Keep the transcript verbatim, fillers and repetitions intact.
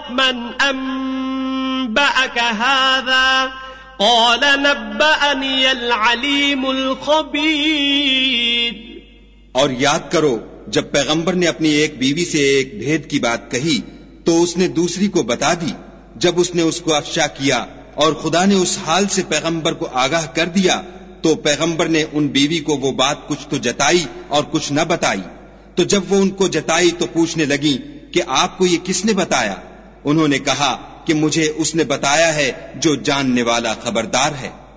मन अंबअक हाज़ा क़ाल नब्बअनी अल अलीमुल ख़बीर। और याद करो जब पैगंबर ने अपनी एक बीवी से एक भेद की बात कही तो उसने दूसरी को बता दी। जब उसने उसको अफ़शा किया और खुदा ने उस हाल से पैगंबर को आगाह कर दिया तो पैगंबर ने उन बीवी को वो बात कुछ तो जताई और कुछ न बताई। तो जब वो उनको जताई तो पूछने लगी कि आपको ये किसने बताया? उन्होंने कहा कि मुझे उसने बताया है जो जानने वाला खबरदार है।